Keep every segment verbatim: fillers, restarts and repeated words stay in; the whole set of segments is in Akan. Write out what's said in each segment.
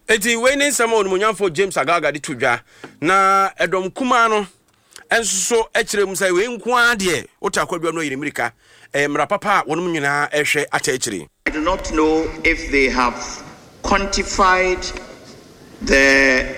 Eti we ni nsɛm a onumunyamfo James Agaga de tudwa na edom kuma no enso ekyere mu sɛ we nko ade otakwadwa no yiremirika emra papa wonum nyina ehwe akyekere. I do not know if they have quantified the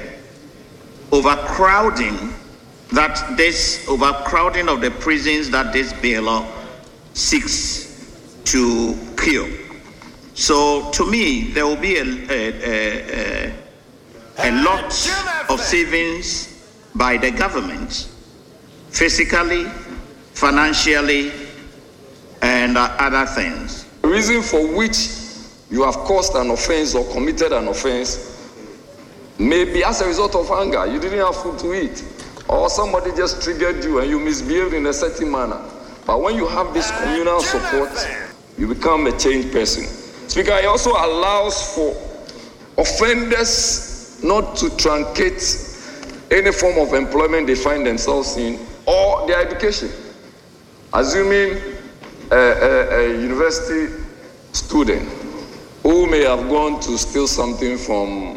overcrowding that this overcrowding of the prisons that this bill seeks to kill. So to me, there will be a, a, a, a, a lot of savings by the government, physically, financially, and uh, other things. The reason for which you have caused an offense or committed an offense may be as a result of anger. You didn't have food to eat, or somebody just triggered you and you misbehaved in a certain manner. But when you have this communal support, you become a changed person. Speaker, it also allows for offenders not to truncate any form of employment they find themselves in or their education. Assuming a, a, a university student who may have gone to steal something from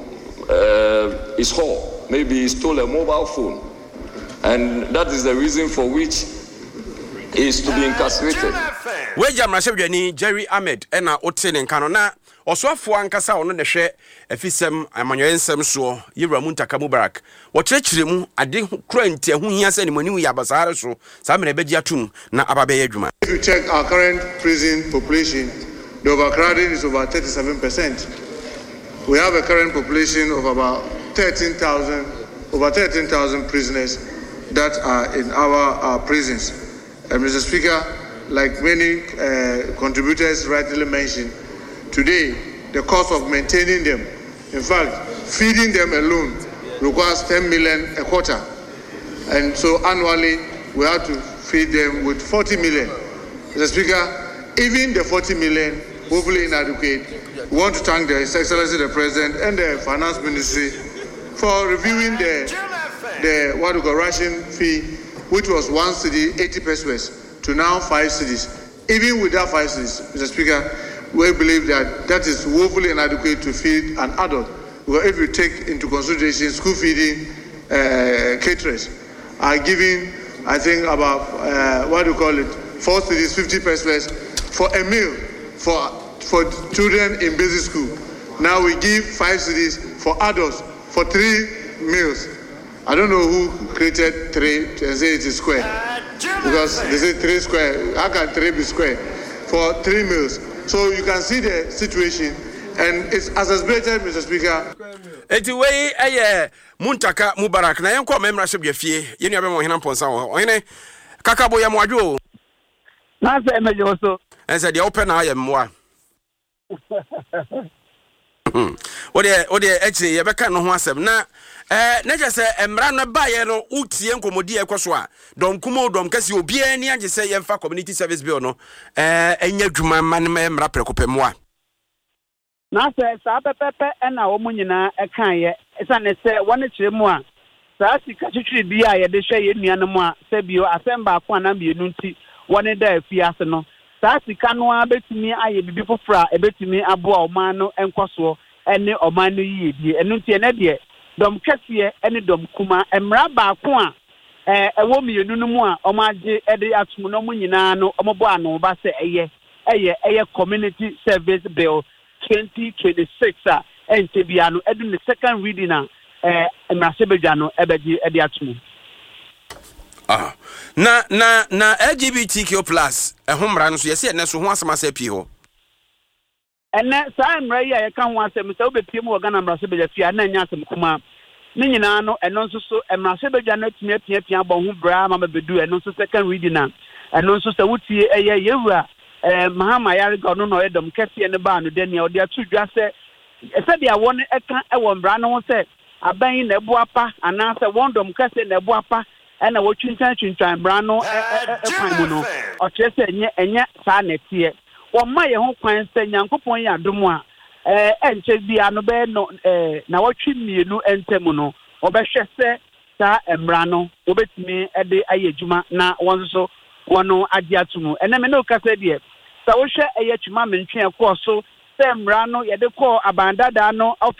uh, his hall, maybe he stole a mobile phone, and that is the reason for which he is to be incarcerated. We jamrashebwani Jerry Ahmed ena otene nkano na oswafo ankasa ono ne hwe afisem amanyoyensem so Yewura Muntaka Mubarak wo kyerkyere mu ade kura ntia hu hia se ne mani ya basare so sa mena beji atum na ababe adwuma. If you check our current prison population, the overcrowding is over thirty-seven percent. We have a current population of about thirteen thousand, over thirteen thousand prisoners that are in our, our prisons. And Mister Speaker, like many uh, contributors rightly mentioned, today the cost of maintaining them, in fact, feeding them alone requires ten million a quarter. And so annually we have to feed them with forty million. Mister Speaker, even the forty million, hopefully inadequate. We want to thank the His Excellency the President and the Finance Ministry for reviewing the, the what we call ration fee, which was one cedi, eighty pesos, to now five cedis. Even with that five cedis, Mister Speaker, we believe that that is woefully inadequate to feed an adult. Because if you take into consideration school feeding, uh, caterers are giving, I think, about, uh, what do you call it, four cedis, fifty pesos for a meal for, for children in basic school. Now we give five cedis for adults for three meals. I don't know who created three and say it is square. Because they say three square. How can three be square? For three meals. So you can see the situation. And it's exacerbated, Mister Speaker. Eti wey eye Muntaka Mubarak na yenko memra shebye fie. Yenu abe mo hina ponsa wo. Ohene kakabo ya mwadwo. Na se emejo so. Ense de open na ya mwa. Ode ode eche ye beka no ho asem na eh na je se emra no ba ye no utie nkomodi ekoso a dom kumo dom kasi obi ani age se ye mfa community service bill no eh enya dwuma man emra prekopem a na se sa pepepe na wo munyina ekan ye esa ne se wone kire mu a sa sika twitwiri bi a ye de hwe ye nuanom a se bio asemba akwa na bienu nti wone da afi ase no sa sika no a betumi aye bibi fofora e betumi aboa oman no enkoso ene oman no yie bi enu nti ene de dom kese ene dom kuma emra ba ko a eh ewo mienu no mu a omaje ede atum no mu nyina no omobo ano ba se eye eye eye community service bill twenty twenty-six a ente bia no edu the second reading a eh emrasebedwa no ebeji ede atum. Ah na na na L G B T Q plus ehomra no so yesi ene so ho asema sa pie ho ene sa emra yi a ye kan ho asem se obepie mu organ emrasebedwa fia na nya asem kuma ni nyina no eno nso so emrasebedwa no tumi apia pia bo ho bra ma bedu eno nso second reading na eno nso se wutie eye Yewura eh Mahama Yariga no no edom kese ne ba no de ne ode atudwa se ese dia won eka e wo mbra no ho se aban na ebu apa ana se wondom kese na ebu apa ena wo twintan twintan mbra no e kwan mu no o kire se enye enye sa na tie wo ma ye ho kwan se Nyankopon ya dom a eh enche bia no be no eh na wo twi mienu entemu no obehwe se sa mbra no obetimi e de aye adwuma na won so wono ade atumu ene me no kase de sa wo hwe eye twuma mentwe e ko so se mbra no ye de ko abandada no